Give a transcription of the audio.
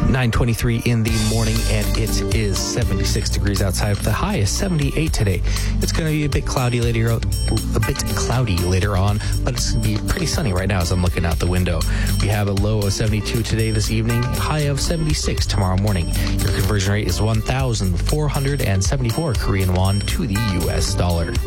9:23 in the morning, and it is 76 degrees outside with the high is 78 today. It's going to be a bit cloudy later on, but it's going to be pretty sunny right now as I'm looking out the window. We have a low of 72 today this evening, high of 76 tomorrow morning. Your conversion rate is 1,474 Korean won to the U.S. dollar.